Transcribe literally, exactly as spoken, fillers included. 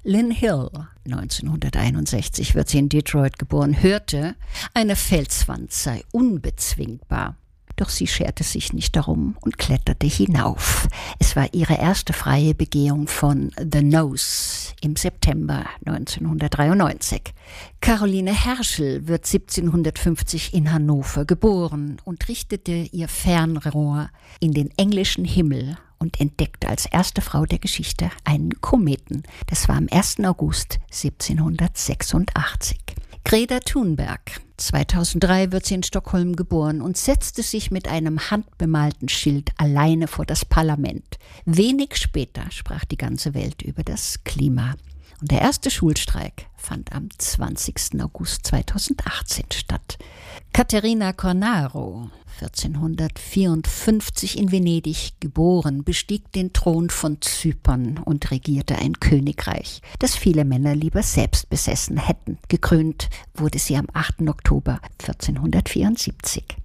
Lynn Hill, neunzehnhunderteinundsechzig wird sie in Detroit geboren, hörte, eine Felswand sei unbezwingbar. Doch sie scherte sich nicht darum und kletterte hinauf. Es war ihre erste freie Begehung von The Nose im September neunzehnhundertdreiundneunzig. Caroline Herschel wird siebzehnhundertfünfzig in Hannover geboren und richtete ihr Fernrohr in den englischen Himmel und entdeckte als erste Frau der Geschichte einen Kometen. Das war am ersten August siebzehnhundertsechsundachtzig. Greta Thunberg, zweitausenddrei wird sie in Stockholm geboren und setzte sich mit einem handbemalten Schild alleine vor das Parlament. Wenig später sprach die ganze Welt über das Klima. Und der erste Schulstreik fand am zwanzigsten August zweitausendachtzehn statt. Caterina Cornaro, vierzehnhundertvierundfünfzig in Venedig geboren, bestieg den Thron von Zypern und regierte ein Königreich, das viele Männer lieber selbst besessen hätten. Gekrönt wurde sie am achten Oktober vierzehnhundertvierundsiebzig.